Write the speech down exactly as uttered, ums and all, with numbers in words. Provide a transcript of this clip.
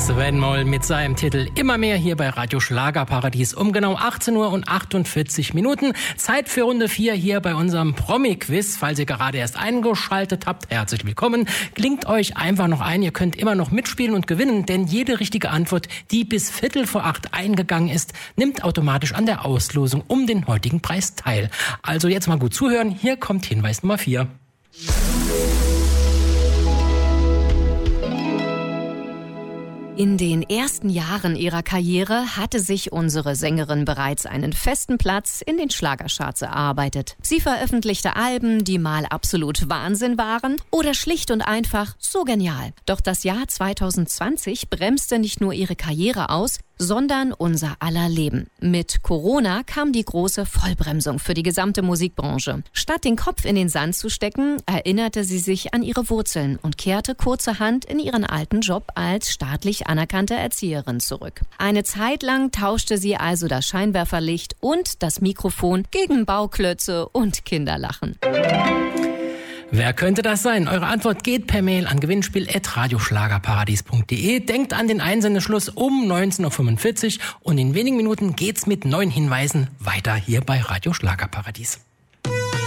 Sven Moll mit seinem Titel Immer mehr hier bei Radio Schlagerparadies um genau achtzehn Uhr und achtundvierzig Minuten. Zeit für Runde vier hier bei unserem Promi-Quiz. Falls ihr gerade erst eingeschaltet habt, herzlich willkommen. Klingt euch einfach noch ein, ihr könnt immer noch mitspielen und gewinnen, denn jede richtige Antwort, die bis Viertel vor acht eingegangen ist, nimmt automatisch an der Auslosung um den heutigen Preis teil. Also jetzt mal gut zuhören, hier kommt Hinweis Nummer vier. In den ersten Jahren ihrer Karriere hatte sich unsere Sängerin bereits einen festen Platz in den Schlagercharts erarbeitet. Sie veröffentlichte Alben, die mal absolut Wahnsinn waren oder schlicht und einfach so genial. Doch das Jahr zwanzig zwanzig bremste nicht nur ihre Karriere aus, sondern unser aller Leben. Mit Corona kam die große Vollbremsung für die gesamte Musikbranche. Statt den Kopf in den Sand zu stecken, erinnerte sie sich an ihre Wurzeln und kehrte kurzerhand in ihren alten Job als staatlich anerkannte Erzieherin zurück. Eine Zeit lang tauschte sie also das Scheinwerferlicht und das Mikrofon gegen Bauklötze und Kinderlachen. Wer könnte das sein? Eure Antwort geht per Mail an gewinnspiel at radioschlagerparadies punkt de. Denkt an den Einsendeschluss um neunzehn Uhr fünfundvierzig und in wenigen Minuten geht's mit neuen Hinweisen weiter hier bei Radio Schlagerparadies.